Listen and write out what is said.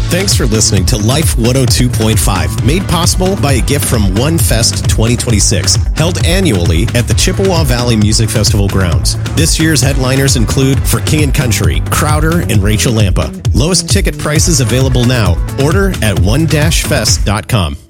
Thanks for listening to Life 102.5, made possible by a gift from One Fest 2026, held annually at the Chippewa Valley Music Festival grounds. This year's headliners include For King and Country, Crowder, and Rachel Lampa. Lowest ticket prices available now. Order at one-fest.com.